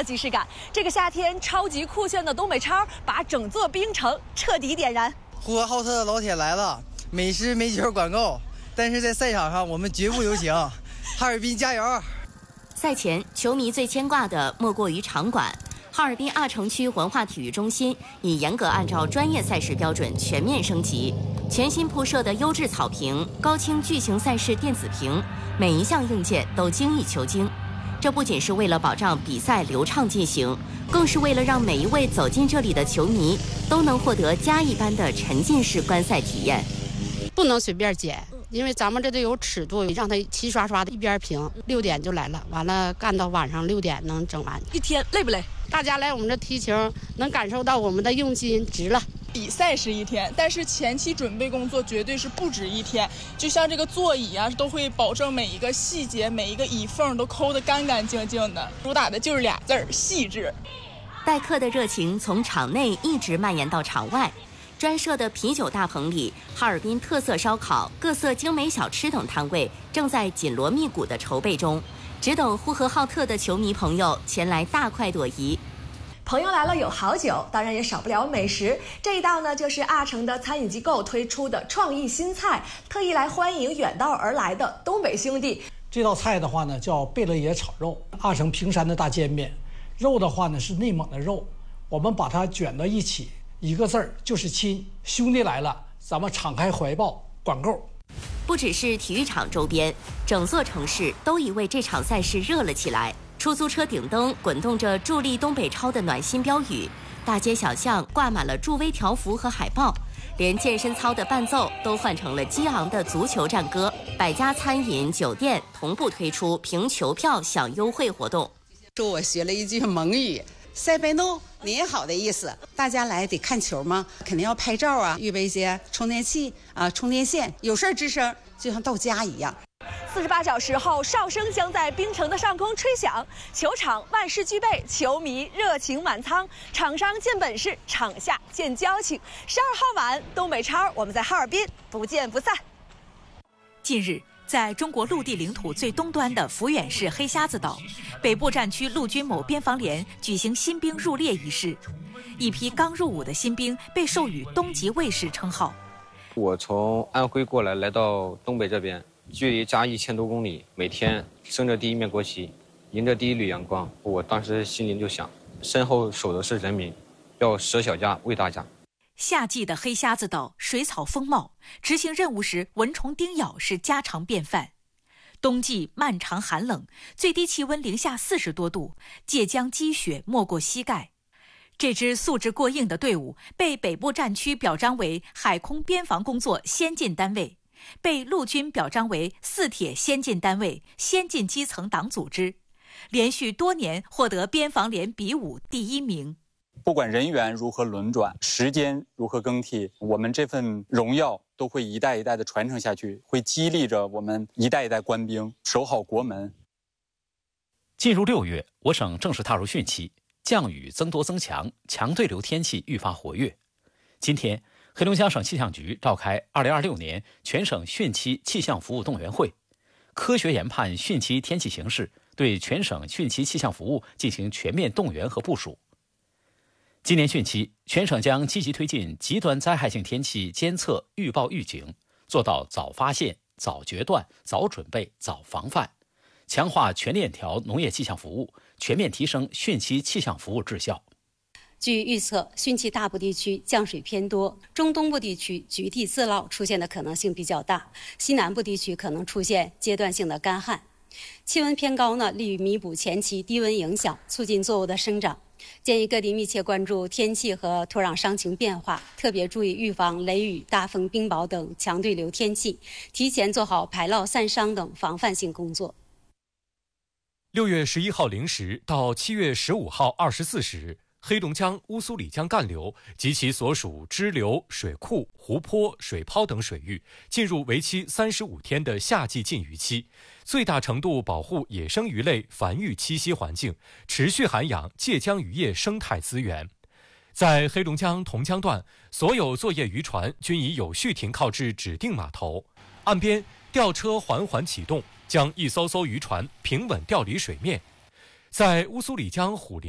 的即视感。这个夏天，超级酷炫的东北超把整座冰城彻底点燃。 呼和浩特的老铁来了，美食美酒管够，但是在赛场上我们绝不留情。哈尔滨加油！ 赛前，球迷最牵挂的莫过于场馆。哈尔滨2城区文化体育中心已严格按照专业赛事标准全面升级，全新铺设的优质草坪、高清巨型赛事电子屏，每一项硬件都精益求精。这不仅是为了保障比赛流畅进行，更是为了让每一位走进这里的球迷都能获得家一般的沉浸式观赛体验。 不能随便剪，因为咱们这得有尺度，让它齐刷刷的一边平。6点就来了，完了干到晚上6点能整完。 一天累不累？ 大家来我们这踢球，能感受到我们的用心，值了。 比赛是一天，但是前期准备工作绝对是不止一天。就像这个座椅啊，都会保证每一个细节、每一个椅缝都抠得干干净净的。主打的就是俩字儿：细致。 待客的热情从场内一直蔓延到场外。专设的啤酒大棚里，哈尔滨特色烧烤、各色精美小吃等摊位正在紧锣密鼓的筹备中，只等呼和浩特的球迷朋友前来大快朵颐。 朋友来了有好酒，当然也少不了美食。这一道呢，就是阿城的餐饮机构推出的创意新菜，特意来欢迎远道而来的东北兄弟。 这道菜的话呢，叫贝勒爷炒肉，阿城平山的大煎饼，肉的话呢是内蒙的肉，我们把它卷到一起。一个字儿就是亲，兄弟来了，咱们敞开怀抱，管够。 不只是体育场周边，整座城市都已为这场赛事热了起来。出租车顶灯滚动着助力东北超的暖心标语，大街小巷挂满了助威条幅和海报，连健身操的伴奏都换成了激昂的足球战歌。百家餐饮酒店同步推出凭球票享优惠活动。 说我学了一句蒙语。塞贝诺，您好的意思。大家来得看球吗？肯定要拍照啊，预备一些充电器啊、充电线，有事吱声，就像到家一样。 48小时后，哨声将在冰城的上空吹响，球场万事俱备，球迷热情满仓，场上见本事，场下见交情。12号晚，东北超，我们在哈尔滨不见不散。 近日，在中国陆地领土最东端的抚远市黑瞎子岛，北部战区陆军某边防连举行新兵入列仪式，一批刚入伍的新兵被授予东级卫士称号。 我从安徽过来，来到东北这边，距离家1000多公里，每天升着第一面国旗，迎着第一缕阳光，我当时心里就想，身后守的是人民，要舍小家为大家。 夏季的黑瞎子岛水草丰茂，执行任务时蚊虫叮咬是家常便饭。冬季漫长寒冷，最低气温零下40多度，界江积雪没过膝盖。这支素质过硬的队伍被北部战区表彰为海空边防工作先进单位，被陆军表彰为4铁先进单位、先进基层党组织，连续多年获得边防连比武第1名。 不管人员如何轮转，时间如何更替，我们这份荣耀都会一代一代的传承下去，会激励着我们一代一代官兵守好国门。 进入6月，我省正式踏入汛期，降雨增多增强，强对流天气愈发活跃。今天，黑龙江省气象局召开2026年全省汛期气象服务动员会，科学研判汛期天气形势，对全省汛期气象服务进行全面动员和部署。今年汛期，全省将积极推进极端灾害性天气监测、预报、预警，做到早发现、早决断、早准备、早防范，强化全链条农业气象服务，全面提升汛期气象服务质效。 据预测，汛期大部地区降水偏多，中东部地区局地自涝出现的可能性比较大，西南部地区可能出现阶段性的干旱。气温偏高呢，利于弥补前期低温影响，促进作物的生长。建议各地密切关注天气和土壤伤情变化，特别注意预防雷雨、大风、冰雹等强对流天气，提前做好排涝散伤等防范性工作。 6月11号0时到7月15号24时，黑龙江乌苏里江干流及其所属支流、水库、湖泊、水泡等水域进入为期35天的夏季禁渔期，最大程度保护野生鱼类繁育栖息环境，持续涵养界江渔业生态资源。在黑龙江同江段，所有作业渔船均已有序停靠至指定码头，岸边吊车缓缓启动，将一艘艘渔船平稳调离水面。在乌苏里江虎林